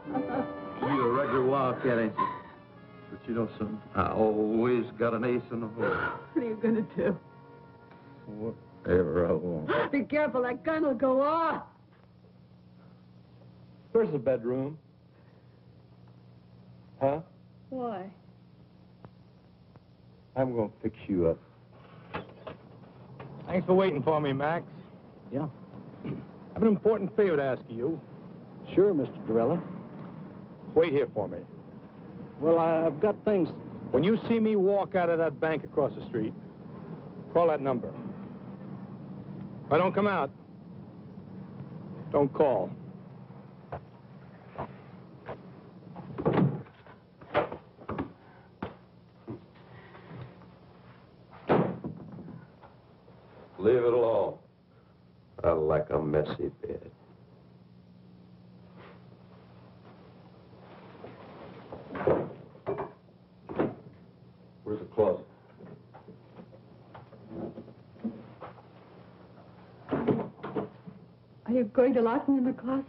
You're a regular wildcat, ain't you? But you know something? I always got an ace in the hole. What are you going to do? Whatever I want. Be careful, that gun will go off. Where's the bedroom? Huh? Why? I'm going to fix you up. Thanks for waiting for me, Max. Yeah. I have an important favor to ask of you. Sure, Mr. Durella. Wait here for me. Well, I've got things. When you see me walk out of that bank across the street, call that number. If I don't come out, don't call. Leave it alone. I like a messy bed. Where's the closet? Are you going to lock me in the closet?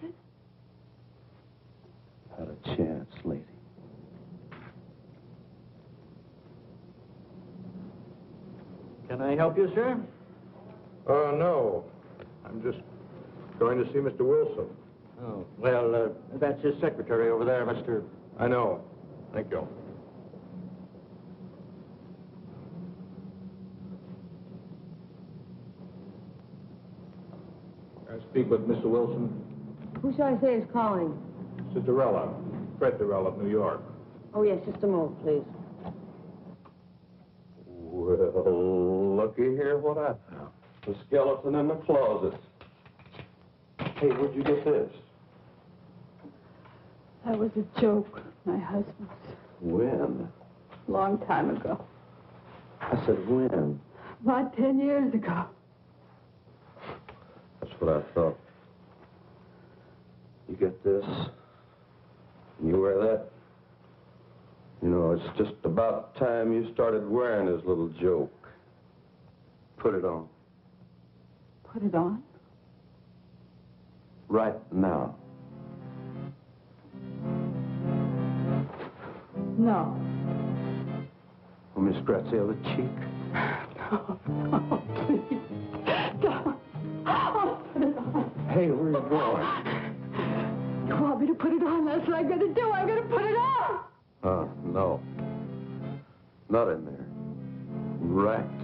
Not a chance, lady. Can I help you, sir? No. I'm just going to see Mr. Wilson. Oh, well, that's his secretary over there, Mr. I know. Thank you. Can I speak with Mr. Wilson? Who shall I say is calling? Mr. Durella. Fred Durella of New York. Oh, yes, just a moment, please. Well, looky here what I found. The skeleton in the closet. Hey, where'd you get this? That was a joke, my husband's. When? Long time ago. I said when? About 10 years ago. That's what I thought. You get this, and you wear that. You know, it's just about time you started wearing this little joke. Put it on. Put it on? Right now. No. Want me to scratch the other cheek? No, please. Don't. Oh, put it on. Hey, where are you going? You want me to put it on? That's what I'm going to do. I'm going to put it on. No. Not in there. Right